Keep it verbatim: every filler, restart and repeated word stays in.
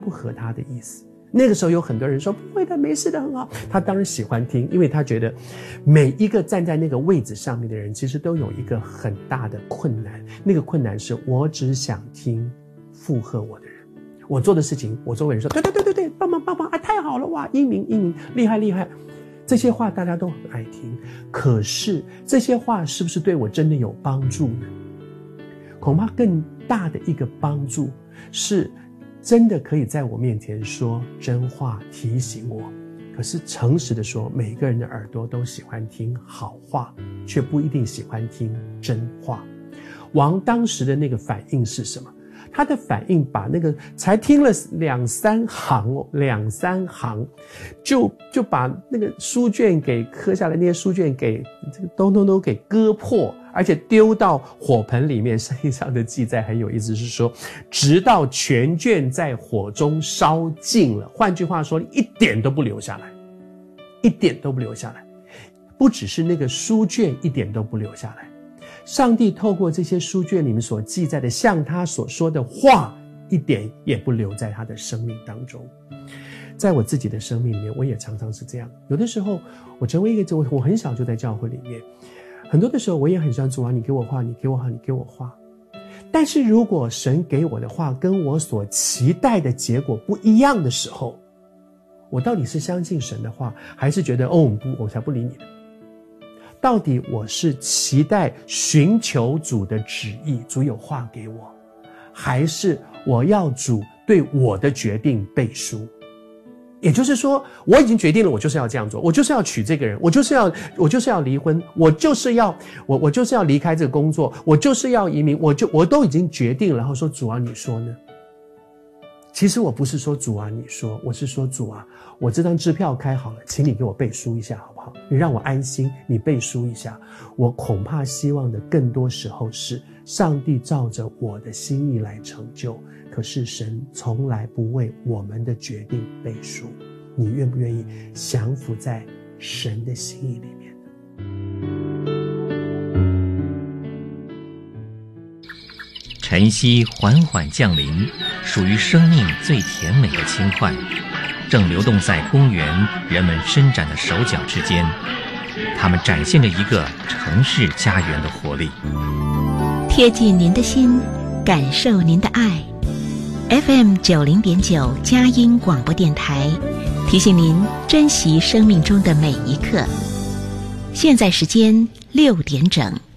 不合他的意思。那个时候有很多人说不会的，没事的，很好。他当然喜欢听，因为他觉得每一个站在那个位置上面的人其实都有一个很大的困难，那个困难是我只想听附和我的人，我做的事情我周围人说对对对对对，棒棒棒棒啊，太好了，哇，英明英明，厉害厉害，这些话大家都很爱听。可是这些话是不是对我真的有帮助呢？恐怕更大的一个帮助是真的可以在我面前说真话提醒我。可是诚实的说，每个人的耳朵都喜欢听好话，却不一定喜欢听真话。王当时的那个反应是什么？他的反应把那个才听了两三行哦，两三行就就把那个书卷给磕下来，那些书卷给这个都都都给割破，而且丢到火盆里面。圣经上的记载很有意思，是说直到全卷在火中烧尽了，换句话说一点都不留下来，一点都不留下来。不只是那个书卷一点都不留下来，上帝透过这些书卷里面所记载的像他所说的话，一点也不留在他的生命当中。在我自己的生命里面，我也常常是这样。有的时候我成为一个，我很小就在教会里面，很多的时候我也很喜欢主啊，你给我话，你给我话，你给我话。但是如果神给我的话跟我所期待的结果不一样的时候，我到底是相信神的话，还是觉得哦不，我才不理你的？到底我是期待寻求主的旨意，主有话给我，还是我要主对我的决定背书？也就是说，我已经决定了，我就是要这样做，我就是要娶这个人，我就是要我就是要离婚，我就是要我我就是要离开这个工作，我就是要移民，我就我都已经决定了，然后说主啊，你说呢？其实我不是说主啊你说，我是说主啊，我这张支票开好了，请你给我背书一下好不好？你让我安心，你背书一下。我恐怕希望的更多时候是上帝照着我的心意来成就，可是神从来不为我们的决定背书。你愿不愿意降服在神的心意里面？ 晨曦缓缓降临，属于生命最甜美的轻快，正流动在公园人们伸展的手脚之间，它们展现着一个城市家园的活力。 贴近您的心，感受您的爱。F M 九零点九佳音广播电台，提醒您珍惜生命中的每一刻。现在时间六点整。